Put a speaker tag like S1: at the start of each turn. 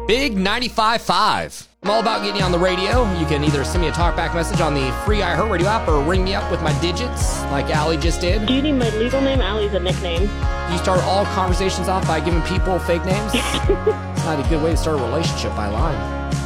S1: Big 95.5. I'm all about getting you on the radio. You can either send me a talkback message on the free iHeartRadio app or ring me up with my digits like Allie just did.
S2: Do you need my legal name? Allie's a nickname.
S1: You start all conversations off by giving people fake names? It's not a good way to start a relationship by lying.